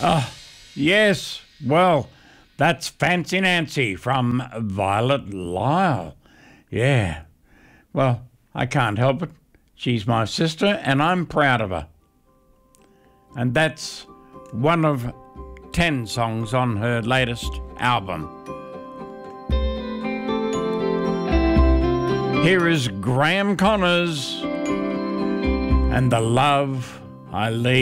Yes, well, that's Fancy Nancy from Violet Lyle. Yeah, well, I can't help it. She's my sister and I'm proud of her. And that's one of 10 songs on her latest album. Here is Graham Connors and The Love I Leave.